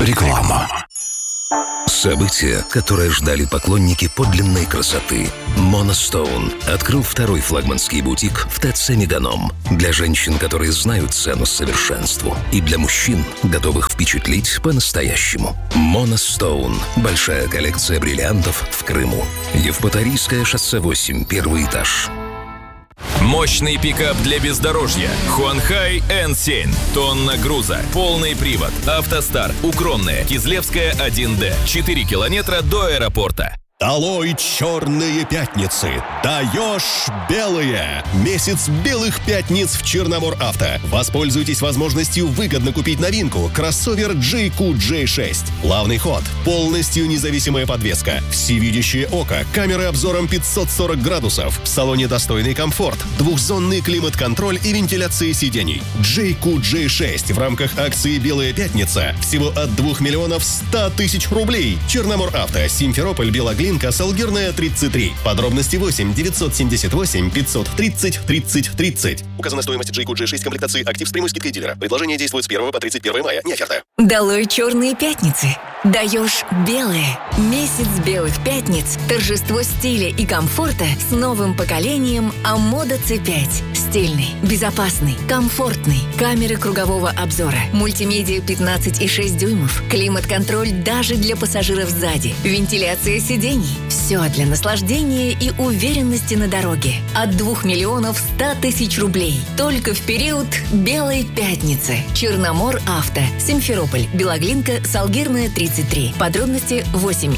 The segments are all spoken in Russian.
Реклама. Событие, которое ждали поклонники подлинной красоты. Monostone открыл второй флагманский бутик в ТЦ «Меганом». Для женщин, которые знают цену совершенству. И для мужчин, готовых впечатлить по-настоящему. Monostone. Большая коллекция бриллиантов в Крыму. Евпаторийское шоссе 8, первый этаж. Мощный пикап для бездорожья. Хуанхай N7. Тонна груза. Полный привод. Автостар. Укромная. Кизлевская 1D. 4 километра до аэропорта. Долой черные пятницы! Даешь белые! Месяц белых пятниц в Черномор Авто. Воспользуйтесь возможностью выгодно купить новинку кроссовер JQ-J6. Главный ход. Полностью независимая подвеска. Всевидящее око. Камеры обзором 540 градусов. В салоне достойный комфорт. Двухзонный климат-контроль и вентиляция сидений. JQ-J6 в рамках акции «Белая пятница» всего от 2 миллионов 100 тысяч рублей. Черномор Авто. Симферополь, Белоглин, Салгирная, 33. Подробности 8 978 530 30 30. Указана стоимость JQ-J6 комплектации «Актив» с прямой скидкой дилера. Предложение действует с 1 по 31 мая. Не оферта. Долой черные пятницы. Даешь белые. Месяц белых пятниц. Торжество стиля и комфорта с новым поколением Амода C5. Стильный, безопасный, комфортный. Камеры кругового обзора. Мультимедиа 15,6 дюймов. Климат-контроль даже для пассажиров сзади. Вентиляция сидений. Все для наслаждения и уверенности на дороге. От 2 миллионов 100 тысяч рублей. Только в период Белой пятницы. Черномор Авто. Симферополь, Белоглинка, Салгирная, 33. Подробности 8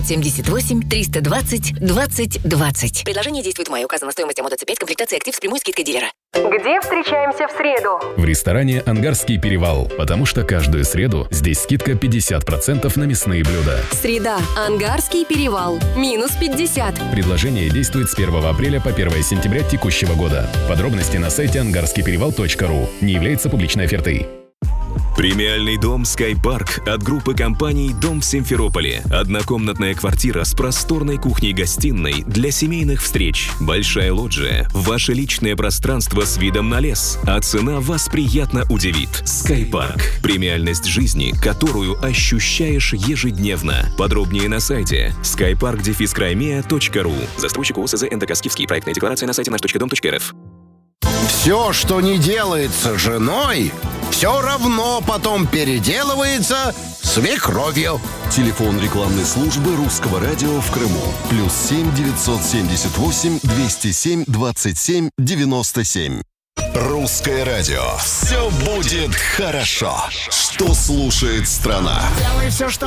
978 320 20 20. Предложение действует в мае. Указана стоимость Амода C5 комплектации «Актив» с прямой скидкой дилера. Где встречаемся в среду? В ресторане «Ангарский перевал», потому что каждую среду здесь скидка 50% на мясные блюда. Среда. Ангарский перевал. Минус 50. Предложение действует с 1 апреля по 1 сентября текущего года. Подробности на сайте angarskiyperевал.ru. Не является публичной офертой. Премиальный дом «Скайпарк» от группы компаний «Дом в Симферополе». Однокомнатная квартира с просторной кухней-гостиной для семейных встреч. Большая лоджия, ваше личное пространство с видом на лес. А цена вас приятно удивит. «Скайпарк». Премиальность жизни, которую ощущаешь ежедневно. Подробнее на сайте skypark-crimea.ru. Застройщик ОСЗ НДК «Скифский». Проектная декларация на сайте наш.дом.рф. Все, что не делается женой, все равно потом переделывается свекровью. Телефон рекламной службы Русского радио в Крыму. +7 978 207 27 97. Русское радио. Все будет хорошо. Что слушает страна? Делай все, что